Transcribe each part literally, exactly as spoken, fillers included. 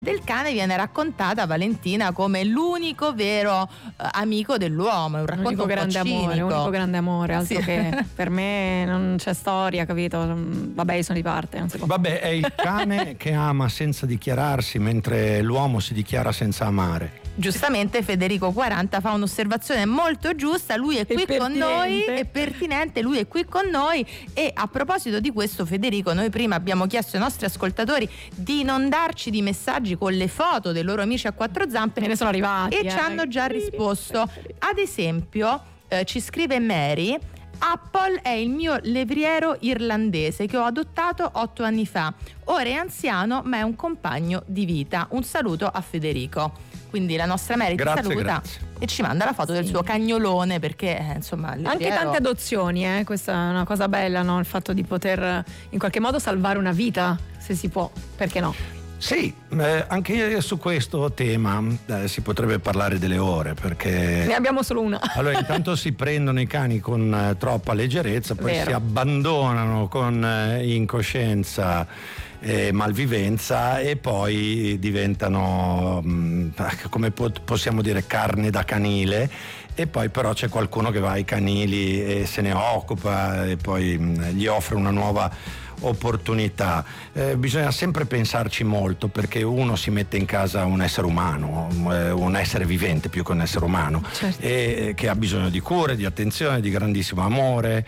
del cane viene raccontata Valentina come l'unico vero uh, amico dell'uomo, è un racconto unico un grande po' amore, cinico. unico grande amore, altro Sì. che per me non c'è storia, capito? Vabbè, io sono di parte, non si può. Vabbè, è il cane che ama senza dichiararsi, mentre l'uomo si dichiara senza amare. Giustamente Federico quaranta fa un'osservazione molto giusta, lui è qui con noi, è pertinente, lui è qui con noi. E a proposito di questo, Federico, noi prima abbiamo chiesto ai nostri ascoltatori di non darci di messaggi con le foto dei loro amici a quattro zampe, Me ne sono arrivati e eh. ci hanno già risposto. Ad esempio eh, ci scrive Mary: Apple è il mio levriero irlandese che ho adottato otto anni fa. Ora è anziano ma è un compagno di vita. Un saluto a Federico. Quindi la nostra Mary ti Grazie, saluta grazie. e ci manda la foto Sì. del suo cagnolone, perché eh, insomma il Anche levriero- tante adozioni, eh? Questa è una cosa bella, no? Il fatto di poter in qualche modo salvare una vita, se si può, perché no? Sì, eh, anche su questo tema eh, si potrebbe parlare delle ore, perché Ne abbiamo solo una. allora intanto si prendono i cani con eh, troppa leggerezza, poi Vero. si abbandonano con eh, incoscienza e malvivenza, e poi diventano mh, come po- possiamo dire carne da canile, e poi però c'è qualcuno che va ai canili e se ne occupa e poi mh, gli offre una nuova opportunità. Eh, bisogna sempre pensarci molto, perché uno si mette in casa un essere umano, un essere vivente più che un essere umano, Certo. e che ha bisogno di cure, di attenzione, di grandissimo amore,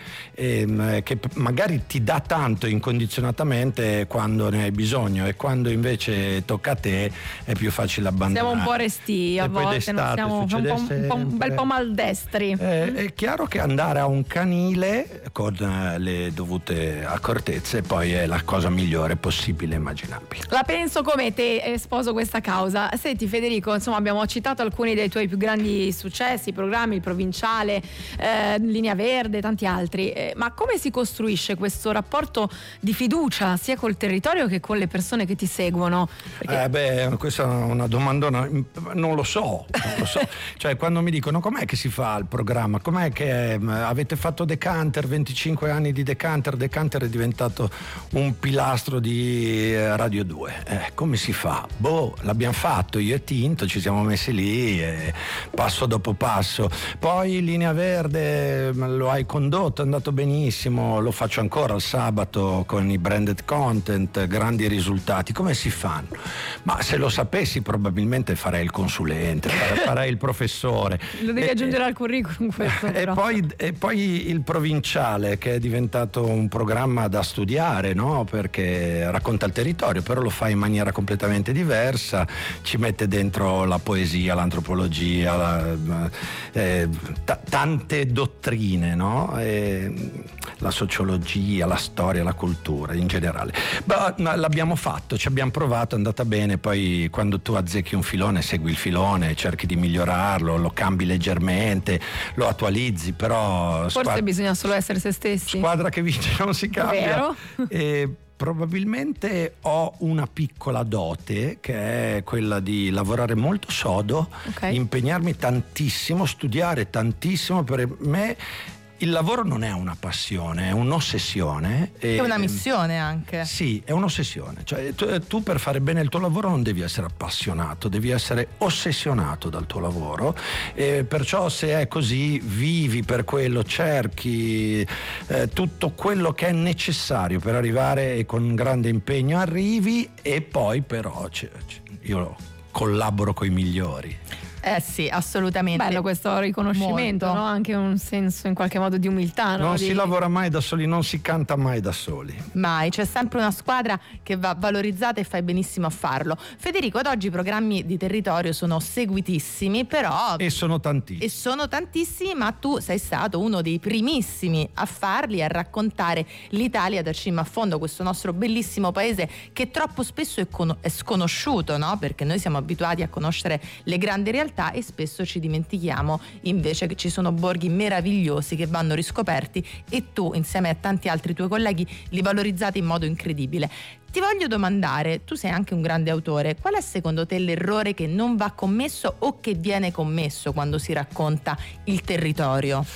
e, che magari ti dà tanto incondizionatamente quando ne hai bisogno, e quando invece tocca a te è più facile abbandonare. Siamo un po' restii a E poi volte, non d'estate siamo un, succede po', un, po', un bel sempre. po' maldestri. Eh, è chiaro che andare a un canile con eh, le dovute accortezze poi è la cosa migliore possibile e immaginabile. La penso come te, eh, sposo questa causa. Senti Federico, insomma abbiamo citato alcuni dei tuoi più grandi successi, i programmi, il Provinciale, eh, Linea Verde, tanti altri, eh, ma come si costruisce questo rapporto di fiducia sia col territorio che con le persone che ti seguono? Perché... Eh beh, questa è una domandona, non lo so, non lo so. Cioè quando mi dicono com'è che si fa il programma, com'è che eh, avete fatto Decanter, venticinque anni di Decanter, Decanter è diventato un pilastro di eh, Radio due, eh, come si fa? Boh, l'abbiamo fatto io e Tinto, ci siamo messi lì eh, passo dopo passo. Poi Linea Verde lo hai condotto, è andato benissimo, lo faccio ancora il sabato con i branded content, grandi risultati. Come si fanno? Ma se lo sapessi probabilmente farei il consulente, farei il professore. Lo devi E- aggiungere al curriculum questo, e però. poi, e poi il Provinciale, che è diventato un programma da studiare, no? Perché racconta il territorio, però lo fa in maniera completamente diversa, ci mette dentro la poesia, l'antropologia, la, eh, t- tante dottrine, no? E la sociologia, la storia, la cultura in generale. Beh, l'abbiamo fatto, ci abbiamo provato, è andata bene. Poi quando tu azzecchi un filone, segui il filone, cerchi di migliorarlo, lo cambi leggermente, lo attualizzi, però Forse squadra, bisogna solo essere se stessi. squadra che vince non si cambia. Vero? E probabilmente ho una piccola dote, che è quella di lavorare molto sodo, Ok. impegnarmi tantissimo, studiare tantissimo. Per me il lavoro non è una passione, è un'ossessione. È una missione anche. Sì, è un'ossessione. Cioè, tu, tu per fare bene il tuo lavoro non devi essere appassionato, devi essere ossessionato dal tuo lavoro, e perciò se è così vivi per quello, cerchi eh, tutto quello che è necessario per arrivare, e con grande impegno arrivi, e poi però c- c- io collaboro coi migliori. Eh sì, assolutamente. Bello questo riconoscimento, Molto. no? Anche un senso in qualche modo di umiltà, no? Non Di- si lavora mai da soli, non si canta mai da soli. Mai, c'è sempre una squadra che va valorizzata e fai benissimo a farlo. Federico, ad oggi i programmi di territorio sono seguitissimi, però E sono tantissimi. e sono tantissimi, ma tu sei stato uno dei primissimi a farli, a raccontare l'Italia da cima a fondo, questo nostro bellissimo paese che troppo spesso è, con- è sconosciuto, no? Perché noi siamo abituati a conoscere le grandi realtà e spesso ci dimentichiamo invece che ci sono borghi meravigliosi che vanno riscoperti, e tu insieme a tanti altri tuoi colleghi li valorizzate in modo incredibile. Ti voglio domandare, tu sei anche un grande autore, qual è secondo te l'errore che non va commesso o che viene commesso quando si racconta il territorio?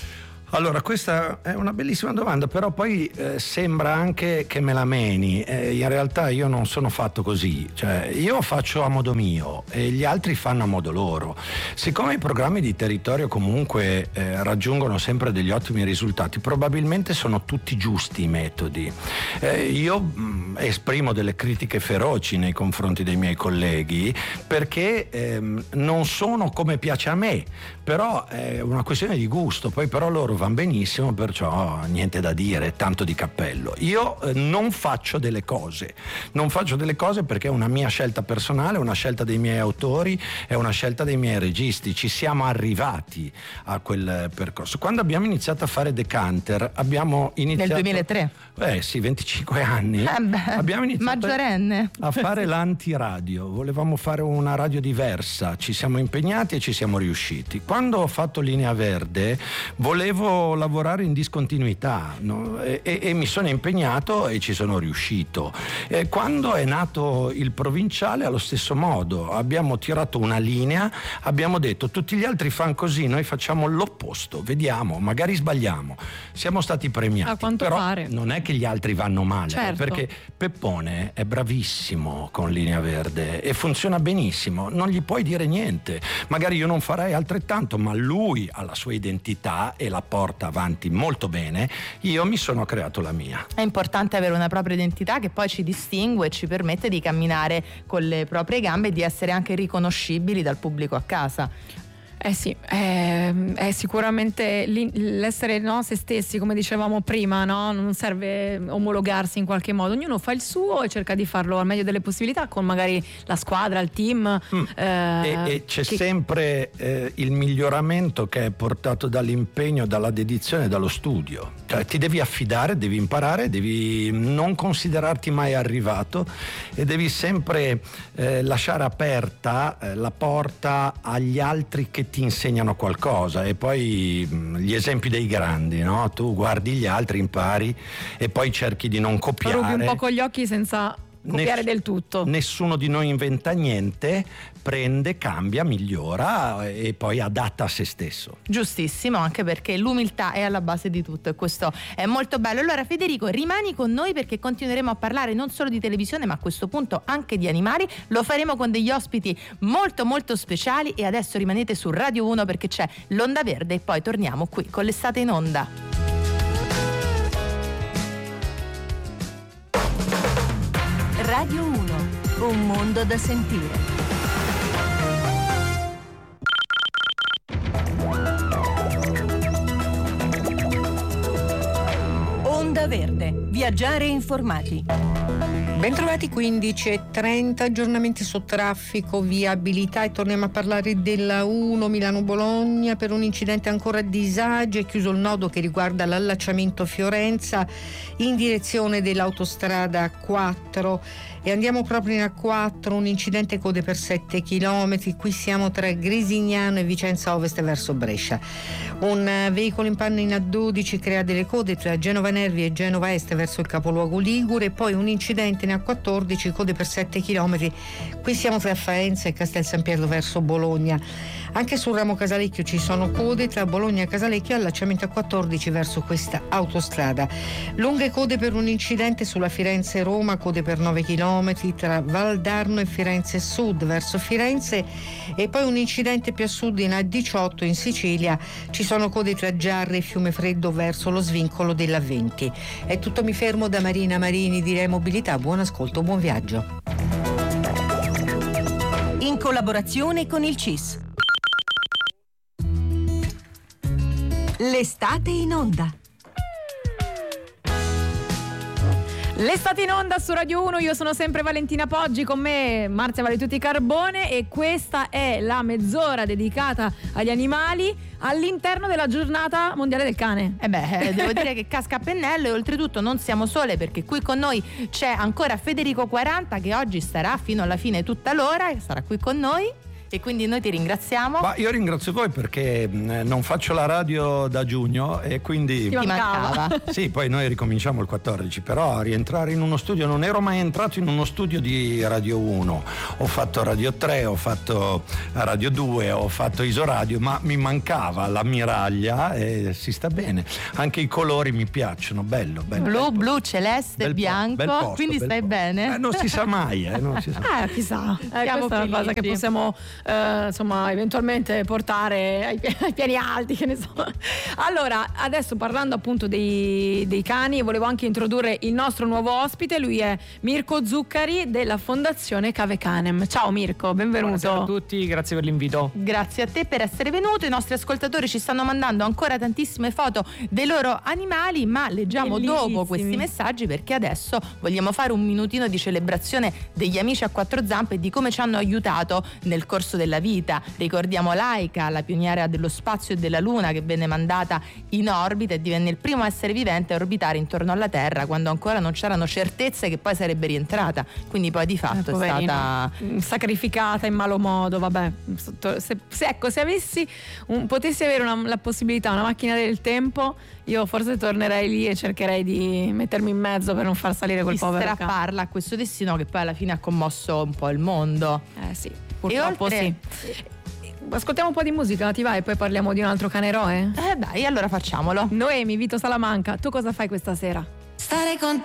Allora, questa è una bellissima domanda, però poi eh, sembra anche che me la meni. Eh, in realtà io non sono fatto così, cioè io faccio a modo mio e gli altri fanno a modo loro. Siccome i programmi di territorio comunque eh, raggiungono sempre degli ottimi risultati, probabilmente sono tutti giusti i metodi. Eh, io mh, esprimo delle critiche feroci nei confronti dei miei colleghi perché ehm, non sono come piace a me, però è una questione di gusto, poi però loro vanno benissimo, perciò niente da dire, tanto di cappello. Io eh, non faccio delle cose, non faccio delle cose perché è una mia scelta personale, una scelta dei miei autori, è una scelta dei miei registi. Ci siamo arrivati a quel percorso. Quando abbiamo iniziato a fare Decanter, abbiamo iniziato nel duemilatré. Eh sì, venticinque anni. Eh beh, abbiamo iniziato maggiorenne. a fare l'antiradio, volevamo fare una radio diversa, ci siamo impegnati e ci siamo riusciti. Quando ho fatto Linea Verde volevo lavorare in discontinuità, no? e, e, e mi sono impegnato e ci sono riuscito. E quando è nato il provinciale allo stesso modo, abbiamo tirato una linea, abbiamo detto tutti gli altri fanno così, noi facciamo l'opposto, vediamo, magari sbagliamo, siamo stati premiati. A quanto però pare. Non è che gli altri vanno male, certo. perché Peppone è bravissimo con Linea Verde e funziona benissimo, non gli puoi dire niente, magari io non farei altrettanto, ma lui ha la sua identità e la porta avanti molto bene, io mi sono creato la mia. È importante avere una propria identità che poi ci distingue e ci permette di camminare con le proprie gambe e di essere anche riconoscibili dal pubblico a casa. Eh sì, è, è sicuramente l'essere no, se stessi, come dicevamo prima, no? Non serve omologarsi in qualche modo, ognuno fa il suo e cerca di farlo al meglio delle possibilità con magari la squadra, il team. Mm. Eh, e, e c'è che... sempre eh, il miglioramento che è portato dall'impegno, dalla dedizione, dallo studio. Cioè, ti devi affidare, devi imparare, devi non considerarti mai arrivato e devi sempre eh, lasciare aperta eh, la porta agli altri che ti insegnano qualcosa. E poi mh, gli esempi dei grandi, no? Tu guardi gli altri, impari e poi cerchi di non copiare. Rubi un po' con gli occhi senza copiare Ness- del tutto. Nessuno di noi inventa niente, prende, cambia, migliora e poi adatta a se stesso. Giustissimo, anche perché l'umiltà è alla base di tutto e questo è molto bello. Allora Federico, rimani con noi perché continueremo a parlare non solo di televisione ma a questo punto anche di animali. Lo faremo con degli ospiti molto molto speciali e adesso rimanete su Radio uno perché c'è l'Onda Verde e poi torniamo qui con l'Estate in Onda. Radio uno, un mondo da sentire. Onda Verde, viaggiare informati. Bentrovati, quindici e trenta, aggiornamenti su traffico, viabilità e torniamo a parlare della uno Milano-Bologna. Per un incidente ancora a disagi è chiuso il nodo che riguarda l'allacciamento Fiorenza in direzione dell'autostrada quattro e andiamo proprio in A quattro, un incidente code per sette chilometri, qui siamo tra Grisignano e Vicenza Ovest verso Brescia. Un veicolo in panne in A dodici crea delle code tra Genova Nervi e Genova Est verso il capoluogo Ligure e poi un incidente in A quattordici, code per sette chilometri, qui siamo tra Faenza e Castel San Pietro verso Bologna. Anche sul ramo Casalecchio ci sono code tra Bologna e Casalecchio e allacciamento A quattordici verso questa autostrada. Lunghe code per un incidente sulla Firenze-Roma, code per nove chilometri tra Valdarno e Firenze Sud verso Firenze e poi un incidente più a sud in A diciotto in Sicilia, ci sono code tra Giarre e Fiumefreddo verso lo svincolo della venti. È tutto, mi fermo da Marina Marini di Re Mobilità, buon ascolto, buon viaggio. In collaborazione con il C I S. L'estate in onda. L'estate in onda su Radio uno, io sono sempre Valentina Poggi, con me Marzia Valetutti Carbone e questa è la mezz'ora dedicata agli animali all'interno della giornata mondiale del cane. E eh beh, devo dire che casca a pennello e oltretutto non siamo sole perché qui con noi c'è ancora Federico quaranta che oggi starà fino alla fine tutta l'ora e sarà qui con noi. e quindi noi ti ringraziamo. Ma io ringrazio voi perché non faccio la radio da giugno e quindi ti mancava. Sì, poi noi ricominciamo il quattordici, però rientrare in uno studio, non ero mai entrato in uno studio di Radio uno, ho fatto Radio tre, ho fatto Radio due, ho fatto Isoradio, ma mi mancava l'ammiraglia e si sta bene, anche i colori mi piacciono, bello, bello. Blu, blu, celeste, bel bianco, posto, posto, quindi stai posto. bene? Eh, non si sa mai, eh, non si sa mai. Eh, chissà, eh, Siamo questa è una cosa che felici. possiamo eh, insomma eventualmente portare ai, pi- ai piani alti, che ne so. Allora, adesso parlando appunto dei, dei cani, volevo anche introdurre il nostro nuovo ospite, lui è Mirko Zuccari della Fondazione Cave Canem. Ciao Mirko, benvenuto. Buonasera a tutti, grazie per l'invito. Grazie a te per essere venuto. I nostri ascoltatori ci stanno mandando ancora tantissime foto dei loro animali, ma leggiamo Bellissimi. dopo questi messaggi, perché adesso vogliamo fare un minutino di celebrazione degli amici a quattro zampe e di come ci hanno aiutato nel corso della vita. Ricordiamo Laika, la pioniera dello spazio e della Luna, che venne mandata in orbita e divenne il primo essere vivente a orbitare intorno alla Terra quando ancora non c'erano certezze che poi sarebbe rientrata, quindi poi di fatto Eh, è poverina, stata sacrificata in malo modo, vabbè. Se, se, ecco, se avessi un, potessi avere una, la possibilità, una macchina del tempo, io forse tornerei lì e cercherei di mettermi in mezzo per non far salire quel di povero cane. strapparla a questo destino che poi alla fine ha commosso un po' il mondo. Eh sì, purtroppo oltre- sì. Ascoltiamo un po' di musica, ti va, e poi parliamo di un altro cane eroe? Eh dai, allora facciamolo. Noemi, Vito Salamanca, tu cosa fai questa sera? Stare con te